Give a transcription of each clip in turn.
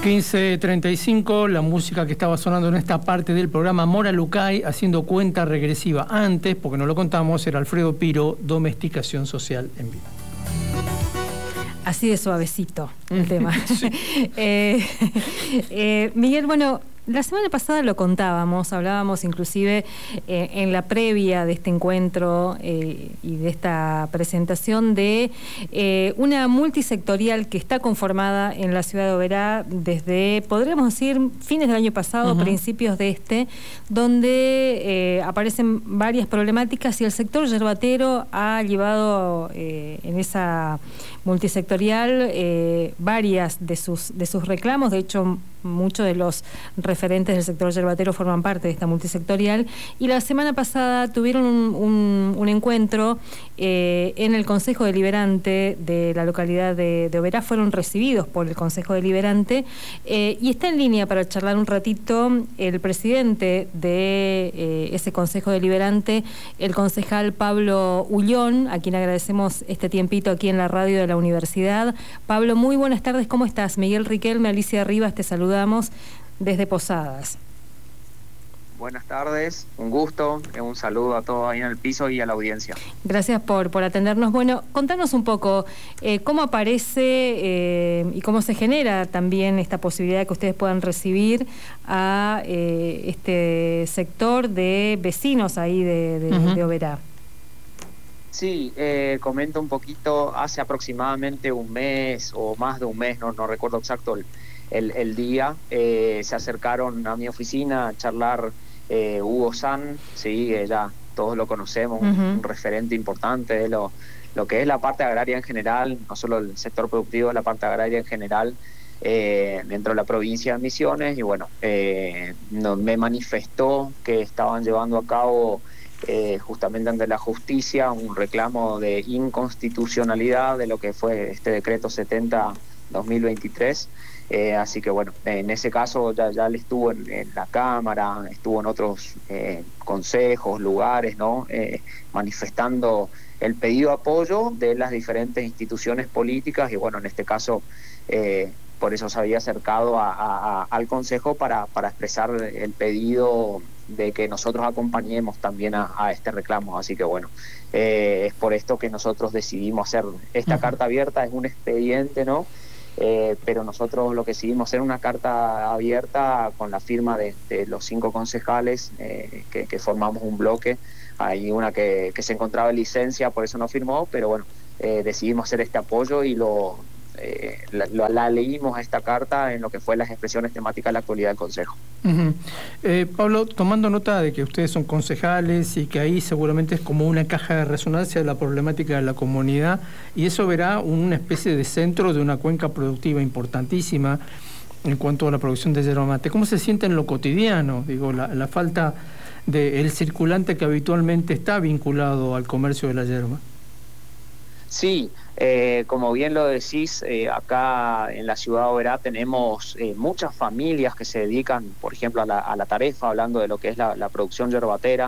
15:35, la música que estaba sonando en esta parte del programa Mora Lucay, haciendo cuenta regresiva. Antes, porque no lo contamos, era Alfredo Piro, Domesticación Social en Vivo. Así de suavecito el tema. Sí. Miguel, bueno, la semana pasada lo contábamos, hablábamos inclusive en la previa de este encuentro y de esta presentación de una multisectorial que está conformada en la ciudad de Oberá desde, podríamos decir, fines del año pasado, principios de este, donde aparecen varias problemáticas y el sector yerbatero ha llevado en esa multisectorial varias de sus reclamos. De hecho, muchos de los referentes del sector yerbatero forman parte de esta multisectorial, y la semana pasada tuvieron un encuentro en el Consejo Deliberante de la localidad de Oberá. Fueron recibidos por el Consejo Deliberante y está en línea para charlar un ratito el presidente de ese Consejo Deliberante, el concejal Pablo Ullón, a quien agradecemos este tiempito aquí en la radio de la universidad. Pablo, muy buenas tardes, ¿cómo estás? Miguel Riquelme, Alicia Rivas, te saludamos desde Posadas. Buenas tardes, un gusto, un saludo a todos ahí en el piso y a la audiencia. Gracias por atendernos. Bueno, contanos un poco cómo aparece y cómo se genera también esta posibilidad de que ustedes puedan recibir a este sector de vecinos ahí de Oberá. Sí, comento un poquito, hace aproximadamente un mes o más de un mes, no recuerdo exacto el día, se acercaron a mi oficina a charlar Hugo San, sí, ya todos lo conocemos, un referente importante de lo que es la parte agraria en general, no solo el sector productivo, la parte agraria en general, dentro de la provincia de Misiones, y bueno, me manifestó que estaban llevando a cabo justamente ante la justicia un reclamo de inconstitucionalidad de lo que fue este decreto 70/2023. Así que bueno, en ese caso ya él estuvo en la Cámara, estuvo en otros consejos, lugares, ¿no? Manifestando el pedido de apoyo de las diferentes instituciones políticas, y bueno, en este caso por eso se había acercado al Consejo para expresar el pedido de que nosotros acompañemos también a este reclamo. Así que bueno, es por esto que nosotros decidimos hacer esta carta abierta. Es un expediente, ¿no? Pero nosotros lo que decidimos hacer una carta abierta con la firma de los 5 concejales que formamos un bloque. Hay una que se encontraba en licencia, por eso no firmó, pero bueno, decidimos hacer este apoyo y la leímos a esta carta en lo que fue las expresiones temáticas de la actualidad del Consejo. Pablo, tomando nota de que ustedes son concejales y que ahí seguramente es como una caja de resonancia de la problemática de la comunidad, y eso verá una especie de centro de una cuenca productiva importantísima en cuanto a la producción de yerba mate. ¿Cómo se siente en lo cotidiano? Digo, la falta del circulante que habitualmente está vinculado al comercio de la yerba. Sí, como bien lo decís, acá en la ciudad de Oberá tenemos muchas familias que se dedican, por ejemplo, a la tarefa, hablando de lo que es la producción yerbatera,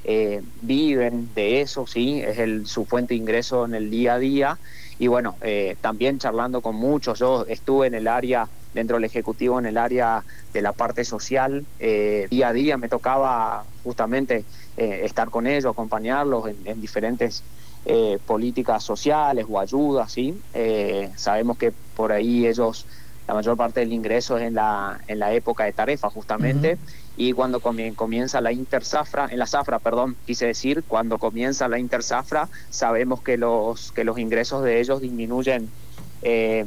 viven de eso, sí, es su fuente de ingreso en el día a día. Y bueno, también charlando con muchos, yo estuve en el área, dentro del Ejecutivo, en el área de la parte social, día a día me tocaba justamente estar con ellos, acompañarlos en diferentes políticas sociales o ayudas, ¿sí? Sabemos que por ahí ellos, la mayor parte del ingreso es en la época de tarefa, justamente, y cuando comienza la interzafra, en la zafra, perdón, quise decir, cuando comienza la interzafra, sabemos que los ingresos de ellos disminuyen de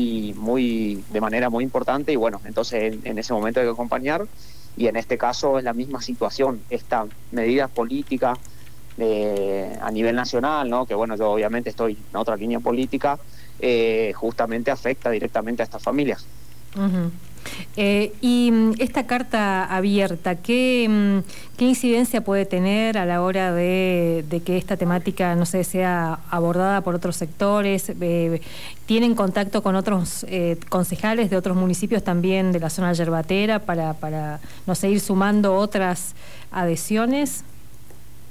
manera muy importante, y bueno, entonces en ese momento hay que acompañar, y en este caso es la misma situación, esta medida política a nivel nacional, ¿no? Que bueno, yo obviamente estoy en otra línea política, justamente afecta directamente a estas familias. Y esta carta abierta, ¿qué incidencia puede tener a la hora de que esta temática, no sé, sea abordada por otros sectores? ¿Tienen contacto con otros concejales de otros municipios también de la zona yerbatera para no sé, ir sumando otras adhesiones?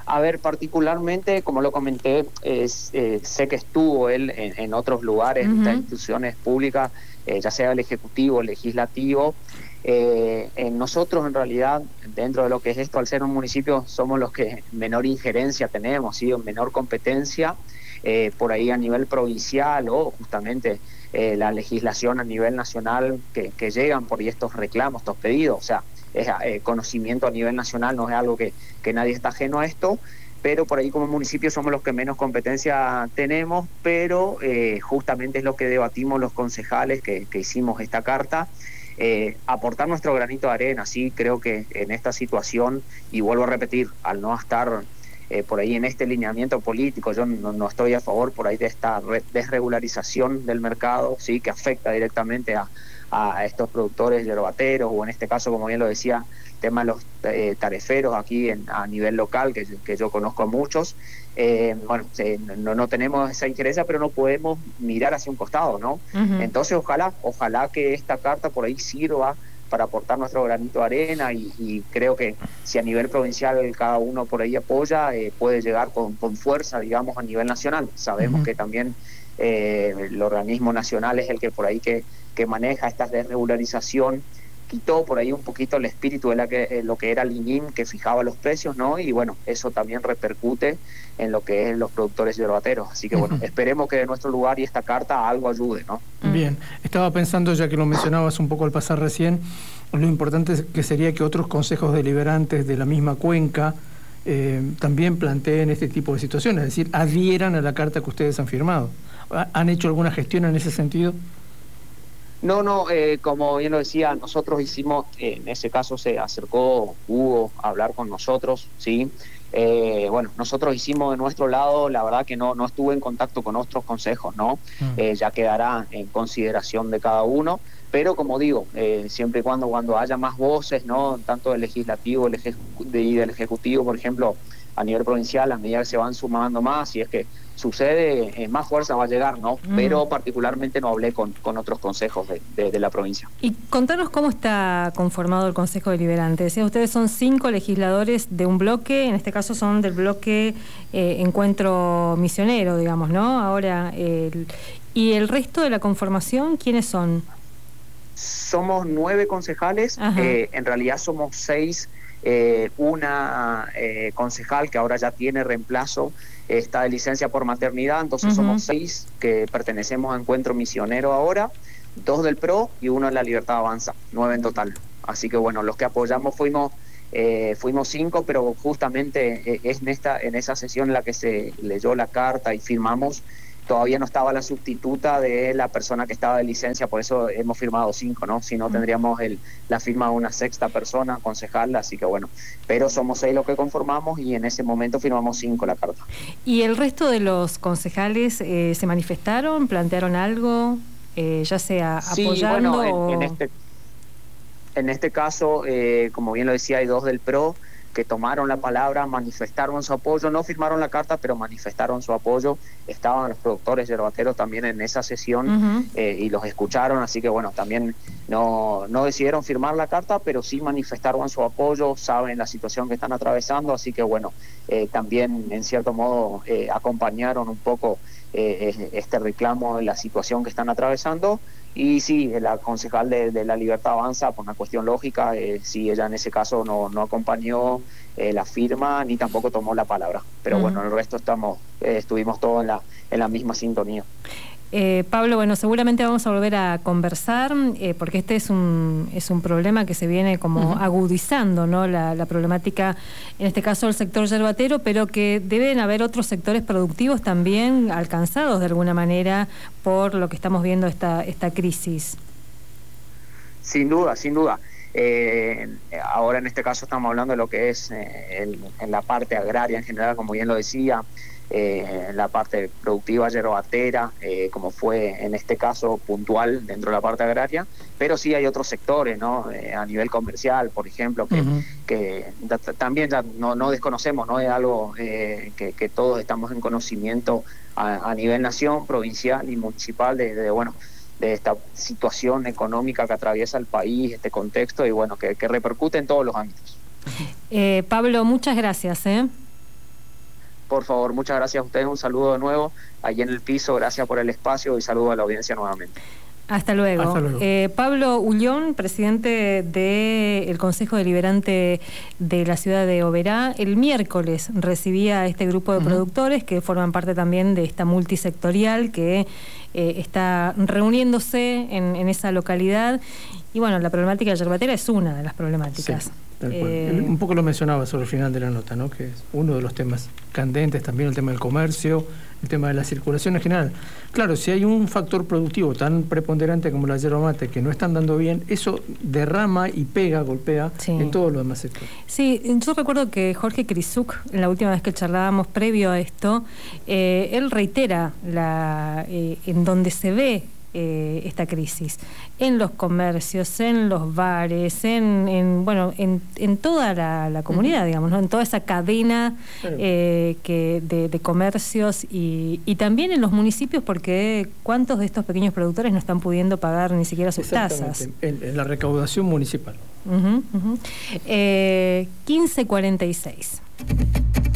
A ver, particularmente, como lo comenté, sé que estuvo él en otros lugares, en estas instituciones públicas, ya sea el Ejecutivo, el Legislativo. Nosotros, en realidad, dentro de lo que es esto, al ser un municipio, somos los que menor injerencia tenemos, ¿sí? Menor competencia, por ahí a nivel provincial o justamente la legislación a nivel nacional que llegan por ahí estos reclamos, estos pedidos. O sea, es conocimiento a nivel nacional, no es algo que nadie está ajeno a esto, pero por ahí como municipio somos los que menos competencia tenemos, pero justamente es lo que debatimos los concejales que hicimos esta carta, aportar nuestro granito de arena. Sí, creo que en esta situación, y vuelvo a repetir, al no estar por ahí en este lineamiento político, yo no estoy a favor por ahí de esta desregularización del mercado, sí, que afecta directamente a estos productores yerbateros, o en este caso, como bien lo decía, tema de los tariferos aquí a nivel local, que yo conozco a muchos. Bueno, no tenemos esa injerencia, pero no podemos mirar hacia un costado, ¿no? Entonces, ojalá que esta carta por ahí sirva para aportar nuestro granito de arena, y creo que si a nivel provincial cada uno por ahí apoya, puede llegar con fuerza, digamos, a nivel nacional. Sabemos que también el organismo nacional es el que por ahí que maneja esta desregularización, quitó por ahí un poquito el espíritu de lo que era el INIM, que fijaba los precios, ¿no? Y bueno, eso también repercute en lo que es los productores yerbateros. Así que bueno, esperemos que de nuestro lugar y esta carta algo ayude, ¿no? Bien, estaba pensando, ya que lo mencionabas un poco al pasar recién, lo importante que sería que otros consejos deliberantes de la misma cuenca también planteen este tipo de situaciones, es decir, adhieran a la carta que ustedes han firmado. ¿Han hecho alguna gestión en ese sentido? No, como bien lo decía, nosotros hicimos, en ese caso se acercó Hugo a hablar con nosotros, ¿sí? Bueno, nosotros hicimos de nuestro lado, la verdad que no estuve en contacto con otros consejos, ¿no? Ya quedará en consideración de cada uno, pero como digo, siempre y cuando haya más voces, ¿no? Tanto del legislativo y del ejecutivo, por ejemplo, a nivel provincial, a medida que se van sumando más, y es que sucede, más fuerza va a llegar, ¿no? Pero particularmente no hablé con otros consejos de la provincia. Y contanos cómo está conformado el Consejo Deliberante. Decía, ustedes son 5 legisladores de un bloque, en este caso son del bloque Encuentro Misionero, digamos, ¿no? Ahora, ¿y el resto de la conformación, quiénes son? Somos 9 concejales, en realidad somos 6. Una concejal que ahora ya tiene reemplazo, está de licencia por maternidad, entonces somos 6 que pertenecemos a Encuentro Misionero ahora, 2 del PRO y 1 de la Libertad Avanza, 9 en total. Así que bueno, los que apoyamos fuimos 5, pero justamente es en esa sesión en la que se leyó la carta y firmamos. Todavía no estaba la sustituta de la persona que estaba de licencia, por eso hemos firmado 5, ¿no? Si no, tendríamos la firma de una 6ª persona, concejal, así que bueno. Pero somos 6 los que conformamos, y en ese momento firmamos 5 la carta. ¿Y el resto de los concejales se manifestaron, plantearon algo, ya sea apoyando? Sí, bueno, en este caso, como bien lo decía, hay 2 del PRO que tomaron la palabra, manifestaron su apoyo, no firmaron la carta, pero manifestaron su apoyo. Estaban los productores yerbateros también en esa sesión, y los escucharon, así que bueno, también no decidieron firmar la carta, pero sí manifestaron su apoyo, saben la situación que están atravesando, así que bueno, también en cierto modo acompañaron un poco este reclamo de la situación que están atravesando. Y sí, la concejal de la Libertad Avanza, por una cuestión lógica, sí, ella en ese caso no acompañó la firma, ni tampoco tomó la palabra. Pero bueno, el resto estuvimos todos en la misma sintonía. Pablo, bueno, seguramente vamos a volver a conversar, porque este es un problema que se viene como agudizando, ¿no? La problemática, en este caso el sector yerbatero, pero que deben haber otros sectores productivos también alcanzados de alguna manera por lo que estamos viendo esta crisis. Sin duda. Ahora en este caso estamos hablando de lo que es en la parte agraria en general, como bien lo decía, la parte productiva yerbatera, como fue en este caso puntual dentro de la parte agraria, pero sí hay otros sectores, ¿no? A nivel comercial, por ejemplo, que también ya no desconocemos, ¿no? Es algo que todos estamos en conocimiento a nivel nación, provincial y municipal de esta situación económica que atraviesa el país, este contexto, y bueno, que repercute en todos los ámbitos. Pablo, muchas gracias. Por favor, muchas gracias a ustedes, un saludo de nuevo, allí en el piso, gracias por el espacio y saludo a la audiencia nuevamente. Hasta luego. Hasta luego. Pablo Ullón, presidente del Consejo Deliberante de la ciudad de Oberá, el miércoles recibía a este grupo de productores que forman parte también de esta multisectorial que está reuniéndose en esa localidad. Y bueno, la problemática yerbatera es una de las problemáticas. Sí, tal cual. Un poco lo mencionaba sobre el final de la nota, ¿no? Que es uno de los temas candentes, también el tema del comercio, el tema de la circulación en general. Claro, si hay un factor productivo tan preponderante como la yerba mate que no están dando bien, eso derrama y pega, golpea en todos los demás sectores. Sí, yo recuerdo que Jorge Krisuc, en la última vez que charlábamos previo a esto, él reitera en donde se ve esta crisis, en los comercios, en los bares, en toda la comunidad, digamos, ¿no? En toda esa cadena de comercios y también en los municipios, porque ¿cuántos de estos pequeños productores no están pudiendo pagar ni siquiera sus tasas? En la recaudación municipal. 15:46.